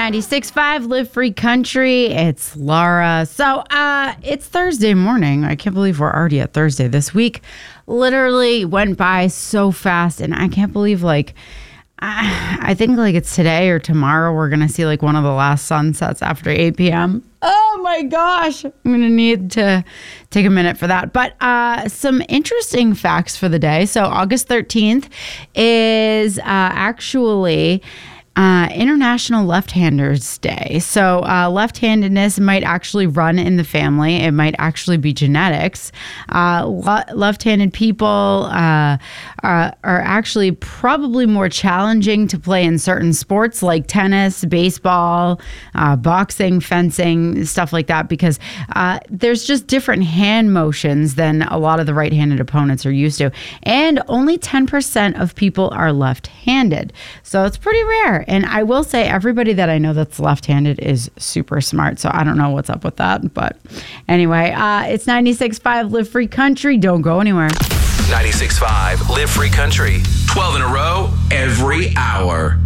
96.5 Live Free Country. It's Laura. So, it's Thursday morning. I can't believe we're already at Thursday. This week literally went by so fast, and I can't believe, I think it's today or tomorrow we're going to see one of the last sunsets after 8 p.m. Oh my gosh. I'm going to need to take a minute for that. But some interesting facts for the day. So August 13th is actually International Left-Handers Day. So left-handedness might actually run in the family. It might actually be genetics. Left-handed people are actually probably more challenging to play in certain sports like tennis, baseball, boxing, fencing, stuff like that, because there's just different hand motions than a lot of the right-handed opponents are used to. And only 10% of people are left-handed. So it's pretty rare. And I will say everybody that I know that's left-handed is super smart. So I don't know what's up with that. But anyway, it's 96.5 Live Free Country. Don't go anywhere. 96.5 Live Free Country. 12 in a row every hour.